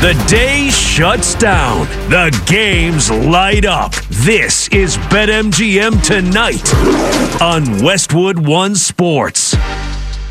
The day shuts down. The games light up. This is BetMGM Tonight on Westwood One Sports.